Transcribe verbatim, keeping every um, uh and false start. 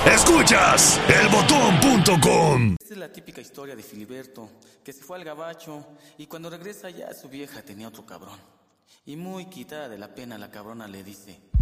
Escuchas el botón punto com. Esta es la típica historia de Filiberto, que se fue al gabacho y cuando regresa ya su vieja tenía otro cabrón. Y muy quitada de la pena la cabrona le dice: